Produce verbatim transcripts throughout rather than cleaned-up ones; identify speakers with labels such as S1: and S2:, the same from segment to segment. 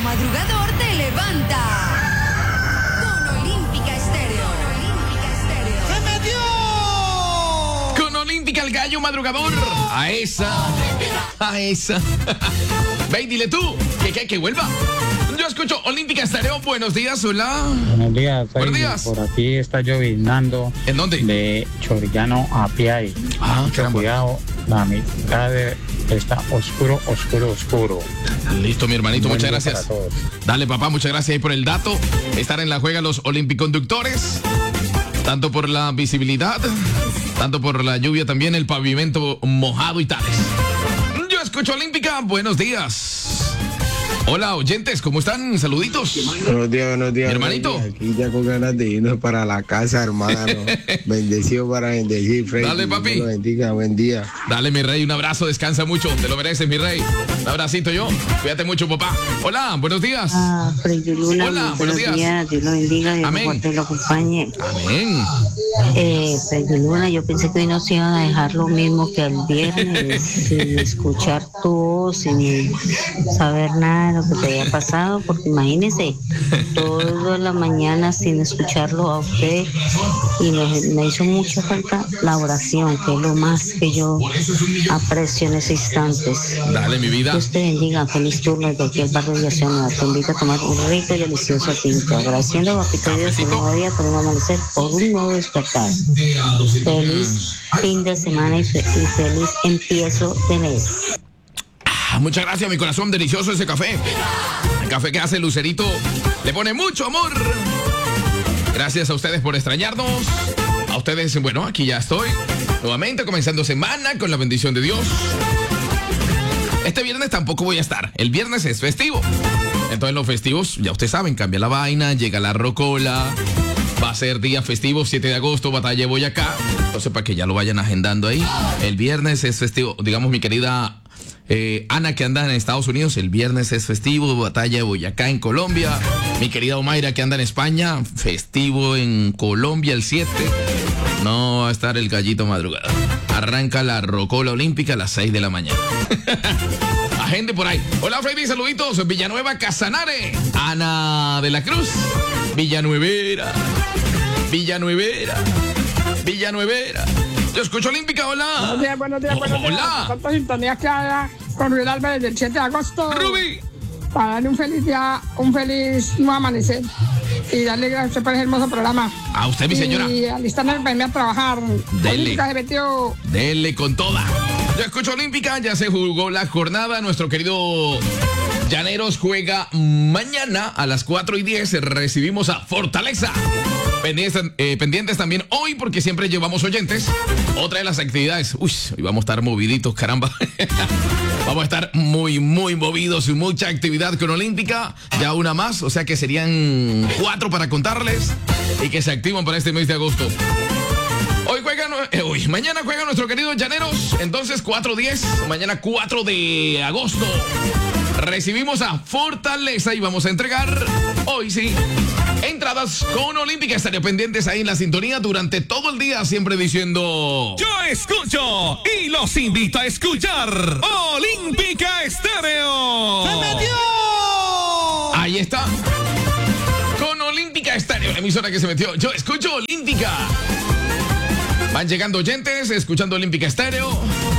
S1: madrugador te levanta. Con Olímpica Estéreo.
S2: ¡Se metió!
S3: Con Olímpica el gallo madrugador. A esa. A esa. Ve y dile tú. Que, que, que vuelva. Yo escucho Olímpica Estéreo. Buenos días, hola.
S4: Buenos días.
S3: Buenos días.
S4: Por aquí está llovinando.
S3: ¿En dónde?
S4: De Chorillano a Piay.
S3: Ah,
S4: Mucho
S3: caramba.
S4: cuidado, la mitad de, está oscuro, oscuro, oscuro.
S3: Listo, mi hermanito,
S4: Buen
S3: muchas
S4: día
S3: gracias.
S4: para todos.
S3: Dale, papá, muchas gracias ahí por el dato. Estar en la juega los olimpiconductores, tanto por la visibilidad, tanto por la lluvia también, el pavimento mojado y tales. Yo escucho Olímpica, buenos días. Hola, oyentes, ¿cómo están? Saluditos.
S5: Buenos días, buenos días.
S3: Mi hermanito.
S5: Buenos días. Aquí ya con ganas de irnos para la casa, hermano. Bendecido para bendecir, Freddy.
S3: Dale, papi.
S5: Dios lo bendiga, buen día.
S3: Dale, mi rey, un abrazo, descansa mucho, te lo mereces, mi rey. Un abracito yo, cuídate mucho, papá. Hola, buenos días.
S6: Ah, Freddy Luna,
S3: Hola,
S6: muy
S3: buenos días.
S6: Dios lo bendiga, Dios
S3: Amén.
S6: lo guarde y lo acompañe.
S3: Amén.
S6: Eh, Freddy Luna, yo pensé que hoy nos iban a dejar lo mismo que el viernes, sin escuchar tu voz, sin saber nada de lo que te había pasado, porque imagínese, toda la mañana sin escucharlo a usted, y me, me hizo mucha falta la oración, que es lo más que yo aprecio en esos instantes.
S3: Dale, mi vida.
S6: Dios te bendiga, feliz turno desde aquí el barrio de Aviación. Te invito a tomar un rico y delicioso tinto. Agradeciendo, papito Dios, un nuevo día por un amanecer, por un nuevo despertar. Feliz fin de semana y, fe- y feliz empiezo de mes.
S3: Ah, muchas gracias, mi corazón, delicioso ese café. El café que hace Lucerito le pone mucho amor. Gracias a ustedes por extrañarnos. A ustedes, bueno, aquí ya estoy. Nuevamente comenzando semana con la bendición de Dios. Este viernes tampoco voy a estar. El viernes es festivo. Entonces los festivos, ya ustedes saben, cambia la vaina, llega la rocola. Va a ser día festivo, siete de agosto, Batalla de Boyacá. Entonces para que ya lo vayan agendando ahí. El viernes es festivo, digamos mi querida eh, Ana que anda en Estados Unidos, el viernes es festivo, Batalla de Boyacá en Colombia. Mi querida Omaira que anda en España, festivo en Colombia el siete. No va a estar el gallito madrugada. Arranca la rocola olímpica a las seis de la mañana. Agende por ahí. Hola Freddy, saluditos. Villanueva Casanare. Ana de la Cruz. Villanuevera. Villanuevera. Villanuevera. Yo escucho olímpica, hola.
S7: Buenos días, buenos días, buenos días.
S3: Hola.
S7: Tantas sintonías que haya con Ruiz Álvarez del siete de agosto.
S3: Ruby.
S7: Para darle un feliz día, un feliz nuevo amanecer. Y darle gracias a usted por ese hermoso programa.
S3: A usted, mi señora.
S7: Y alistarme para irme a trabajar.
S3: Dele.
S7: Olímpica se metió.
S3: Dele con toda. Yo escucho olímpica, ya se jugó la jornada. Nuestro querido Llaneros juega mañana a las cuatro y diez. Recibimos a Fortaleza. Pendientes, eh, pendientes también hoy porque siempre llevamos oyentes. Otra de las actividades. Uy, hoy vamos a estar moviditos, caramba. Vamos a estar muy, muy movidos y mucha actividad con Olímpica. Ya una más, o sea que serían cuatro para contarles y que se activan para este mes de agosto. Hoy juega, eh, hoy, mañana juega nuestro querido Llaneros. Entonces cuatro diez, mañana cuatro de agosto. Recibimos a Fortaleza y vamos a entregar, hoy sí, entradas con Olímpica. Estaré pendientes ahí en la sintonía durante todo el día, siempre diciendo...
S2: Yo escucho y los invito a escuchar Olímpica Estéreo. ¡Se metió!
S3: Ahí está. Con Olímpica Estéreo, la emisora que se metió. Yo escucho Olímpica. Van llegando oyentes, escuchando Olímpica Estéreo.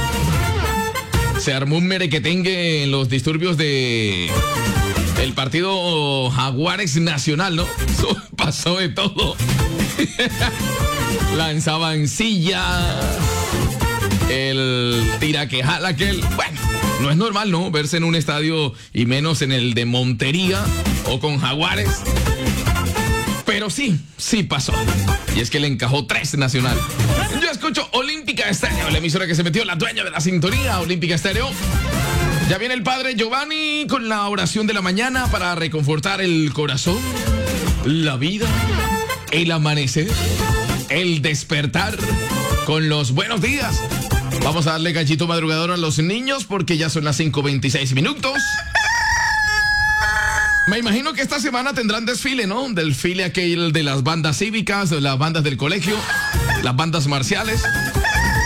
S3: Se armó un merequetengue en los disturbios de el partido Jaguares Nacional, ¿no? Eso pasó de todo. Lanzaban sillas, el tiraquejal aquel. Bueno, no es normal, ¿no? Verse en un estadio y menos en el de Montería o con Jaguares. Pero sí, sí pasó. Y es que le encajó tres Nacional. Yo escucho Olímpica Estéreo, la emisora que se metió, la dueña de la sintonía, Olímpica Estéreo. Ya viene el padre Giovanni con la oración de la mañana para reconfortar el corazón, la vida, el amanecer, el despertar con los buenos días. Vamos a darle gallito madrugador a los niños porque ya son las cinco veintiséis minutos. Me imagino que esta semana tendrán desfile, ¿no? Desfile aquel de las bandas cívicas, de las bandas del colegio, las bandas marciales.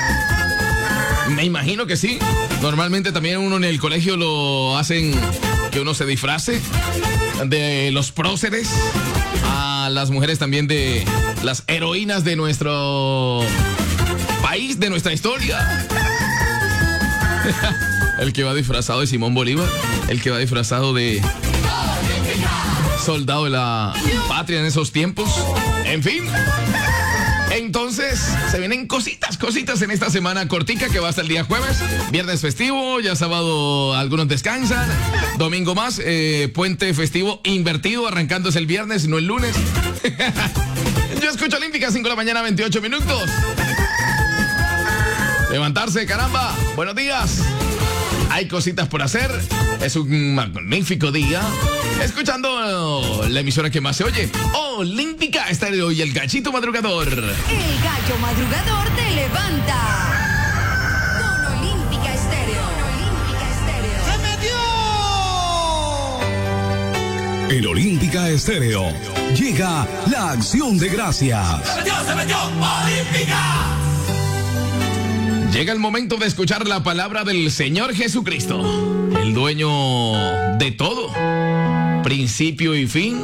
S3: Me imagino que sí. Normalmente también uno en el colegio lo hacen que uno se disfrace de los próceres, a las mujeres también de las heroínas de nuestro país, de nuestra historia. El que va disfrazado de Simón Bolívar, el que va disfrazado de soldado de la patria en esos tiempos. En fin. Entonces, se vienen cositas, cositas en esta semana cortica que va hasta el día jueves. Viernes festivo, ya sábado algunos descansan. Domingo más, eh, puente festivo invertido, arrancándose el viernes, no el lunes. Yo escucho Olímpica, cinco de la mañana, veintiocho minutos. Levantarse, caramba. Buenos días. Hay cositas por hacer. Es un magnífico día. Escuchando la emisora que más se oye, Olímpica Estéreo y el Gallito Madrugador.
S1: El gallo madrugador te levanta. Con Olímpica Estéreo. Olímpica Estéreo.
S2: ¡Se metió! En Olímpica Estéreo llega la acción de gracias.
S8: ¡Se metió, se metió! ¡Olímpica!
S3: Llega el momento de escuchar la palabra del Señor Jesucristo, el dueño de todo, principio y fin,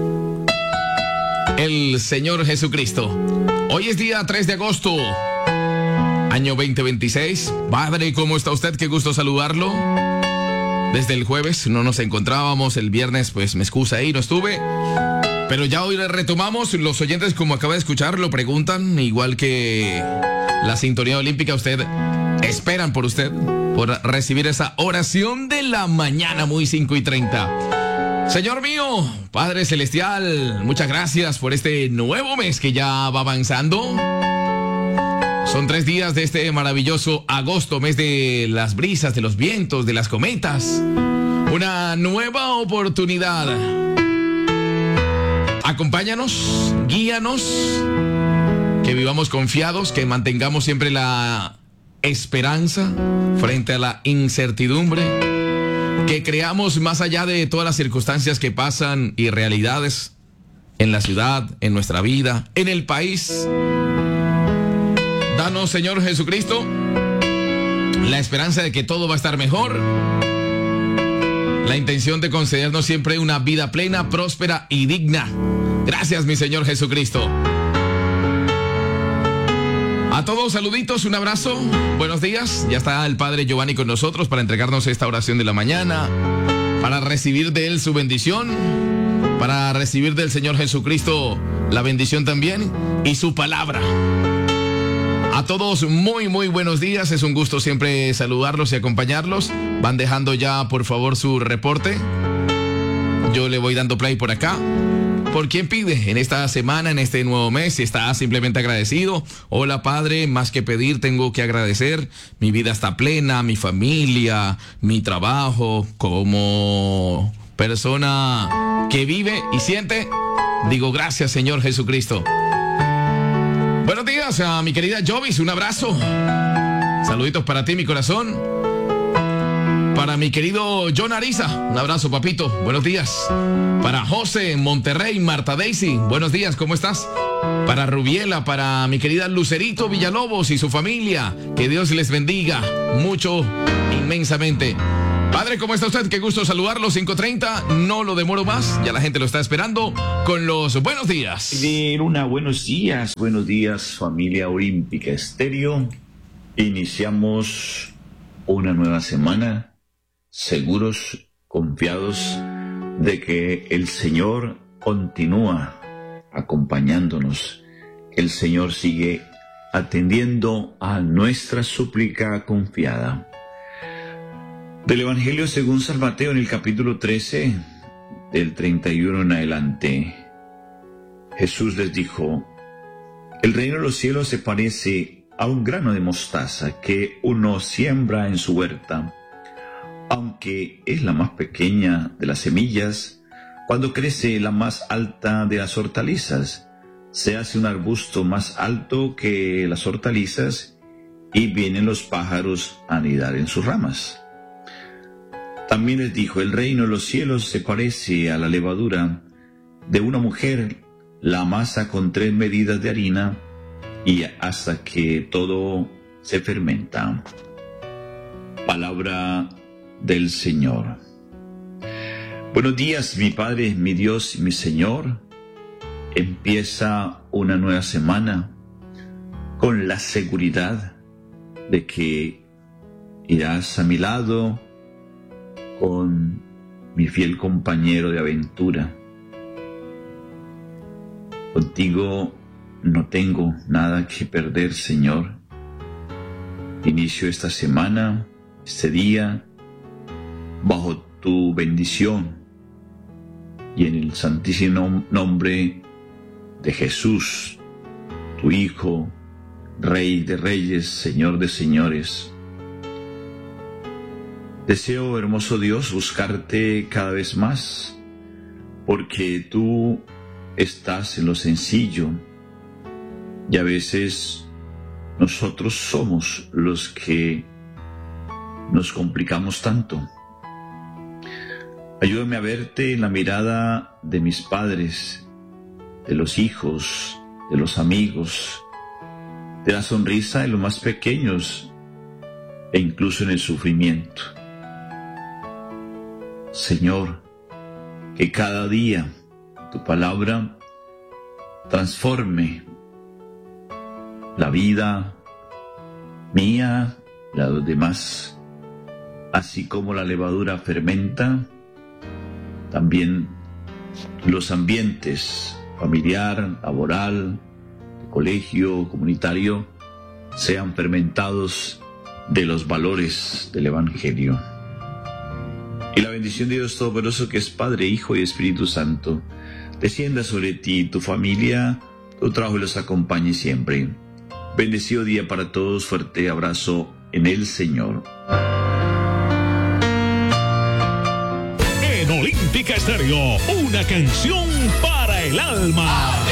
S3: el Señor Jesucristo. Hoy es día tres de agosto, año veinte veintiséis. Padre, ¿cómo está usted? Qué gusto saludarlo. Desde el jueves no nos encontrábamos, el viernes pues me excusa ahí, no estuve. Pero ya hoy retomamos, los oyentes como acaba de escuchar lo preguntan, igual que la sintonía olímpica, usted, esperan por usted, por recibir esa oración de la mañana, muy cinco y treinta. Señor mío, Padre Celestial, muchas gracias por este nuevo mes que ya va avanzando. Son tres días de este maravilloso agosto, mes de las brisas, de los vientos, de las cometas. Una nueva oportunidad. Acompáñanos, guíanos, que vivamos confiados, que mantengamos siempre la esperanza frente a la incertidumbre, que creamos más allá de todas las circunstancias que pasan y realidades en la ciudad, en nuestra vida, en el país. Danos, Señor Jesucristo, la esperanza de que todo va a estar mejor, la intención de concedernos siempre una vida plena, próspera y digna. Gracias, mi Señor Jesucristo. A todos, saluditos, un abrazo, buenos días. Ya está el Padre Giovanni con nosotros para entregarnos esta oración de la mañana, para recibir de él su bendición, para recibir del Señor Jesucristo la bendición también y su palabra. A todos, muy, muy buenos días. Es un gusto siempre saludarlos y acompañarlos. Van dejando ya, por favor, su reporte. Yo le voy dando play por acá. ¿Por quién pide en esta semana, en este nuevo mes? Si está simplemente agradecido. Hola, Padre, más que pedir, tengo que agradecer. Mi vida está plena, mi familia, mi trabajo, como persona que vive y siente. Digo, gracias, Señor Jesucristo. Buenos días a mi querida Jovis, un abrazo. Saluditos para ti, mi corazón. Para mi querido John Ariza, un abrazo, papito, buenos días. Para José en Monterrey, Marta Daisy, buenos días, ¿cómo estás? Para Rubiela, para mi querida Lucerito Villalobos y su familia, que Dios les bendiga mucho, inmensamente. Padre, ¿cómo está usted? Qué gusto saludarlo, cinco treinta, no lo demoro más, ya la gente lo está esperando con los buenos días.
S9: De Luna, buenos días, buenos días, familia Olímpica Estéreo. Iniciamos una nueva semana, seguros, confiados de que el Señor continúa acompañándonos. El Señor sigue atendiendo a nuestra súplica confiada. Del Evangelio según San Mateo, en el capítulo trece, del treinta y uno en adelante, Jesús les dijo: el reino de los cielos se parece a un grano de mostaza que uno siembra en su huerta. Aunque es la más pequeña de las semillas, cuando crece la más alta de las hortalizas, se hace un arbusto más alto que las hortalizas y vienen los pájaros a anidar en sus ramas. También les dijo: el reino de los cielos se parece a la levadura de una mujer, la amasa con tres medidas de harina y hasta que todo se fermenta. Palabra del Señor. Buenos días, mi Padre, mi Dios y mi Señor. Empieza una nueva semana con la seguridad de que irás a mi lado con mi fiel compañero de aventura. Contigo no tengo nada que perder, Señor. Inicio esta semana, este día, bajo tu bendición y en el santísimo nombre de Jesús, tu Hijo, Rey de Reyes, Señor de Señores. Deseo, hermoso Dios, buscarte cada vez más, porque tú estás en lo sencillo y a veces nosotros somos los que nos complicamos tanto. Ayúdame a verte en la mirada de mis padres, de los hijos, de los amigos, de la sonrisa de los más pequeños e incluso en el sufrimiento. Señor, que cada día tu palabra transforme la vida mía, la de los demás, así como la levadura fermenta, también los ambientes familiar, laboral, de colegio, comunitario, sean fermentados de los valores del Evangelio. Y la bendición de Dios Todopoderoso, que es Padre, Hijo y Espíritu Santo, descienda sobre ti y tu familia, tu trabajo y los acompañe siempre. Bendecido día para todos, fuerte abrazo en el Señor.
S2: En Olímpica Estéreo, una canción para el alma.